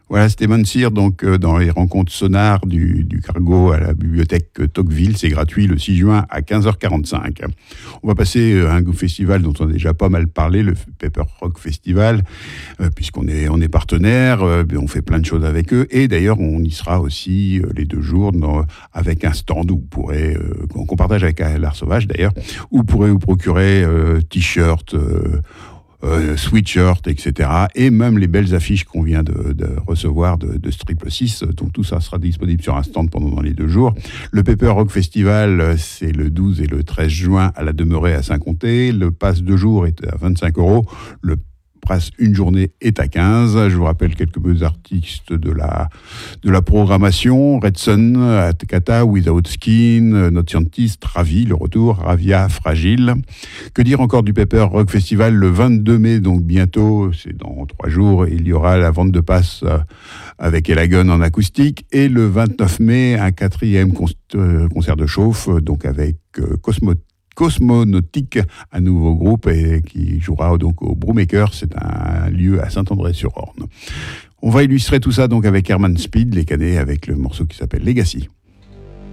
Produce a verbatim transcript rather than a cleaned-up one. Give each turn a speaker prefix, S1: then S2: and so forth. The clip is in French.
S1: Voilà, c'était Mounseer, donc euh, dans les rencontres sonores du, du cargo à la bibliothèque Tocqueville. C'est gratuit le six juin à quinze heures quarante-cinq. On va passer à un festival dont on a déjà pas mal parlé, le Paper Rock Festival, euh, puisqu'on est, on est partenaire, euh, on fait plein de choses avec eux. Et d'ailleurs, on y sera aussi euh, les deux jours dans, avec un stand où vous pourrez, euh, qu'on partage avec l'Art Sauvage d'ailleurs, où vous pourrez vous procurer euh, t-shirts, euh, Euh, sweatshirt, et cetera. Et même les belles affiches qu'on vient de, de recevoir de, de Triple Six. Donc tout ça sera disponible sur un stand pendant les deux jours. Le Paper Rock Festival, c'est le douze et le treize juin à la Demeurée à Saint-Comté. Le pass deux jours est à vingt-cinq euros. Le pass une journée est à quinze. Je vous rappelle quelques artistes de la, de la programmation. Red Sun, Atakata, Without Skin, Not Scientist, Ravi, le retour, Ravia, Fragile. Que dire encore du Paper Rock Festival le vingt-deux mai, donc bientôt, c'est dans trois jours, il y aura la vente de passes avec Elagon en acoustique. Et le vingt-neuf mai, un quatrième concert de chauffe, donc avec Cosmo Cosmonautique, un nouveau groupe et qui jouera donc au Brewmaker. C'est un lieu à Saint-André-sur-Orne. On va illustrer tout ça donc avec Herman Speed, les Canets, avec le morceau qui s'appelle Legacy.